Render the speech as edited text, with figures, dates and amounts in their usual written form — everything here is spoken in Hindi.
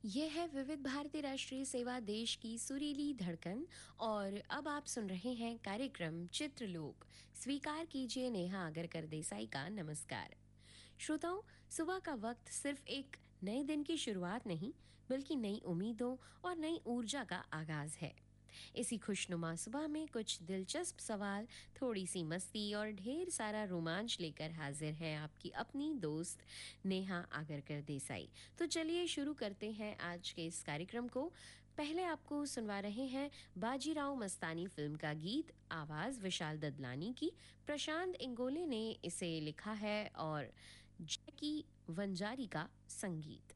यह है विविध भारती राष्ट्रीय सेवा, देश की सुरीली धड़कन। और अब आप सुन रहे हैं कार्यक्रम चित्रलोक। स्वीकार कीजिए नेहा आगरकर देसाई का नमस्कार। श्रोताओं, सुबह का वक्त सिर्फ एक नए दिन की शुरुआत नहीं, बल्कि नई उम्मीदों और नई ऊर्जा का आगाज है। इसी खुशनुमा सुबह में कुछ दिलचस्प सवाल, थोड़ी सी मस्ती और ढेर सारा रोमांच लेकर हाजिर है आपकी अपनी दोस्त नेहा आगरकर देसाई। तो चलिए शुरू करते हैं आज के इस कार्यक्रम को। पहले आपको सुनवा रहे हैं बाजीराव मस्तानी फिल्म का गीत, आवाज विशाल ददलानी की। प्रशांत इंगोले ने इसे लिखा है और जैकी वंजारी का संगीत।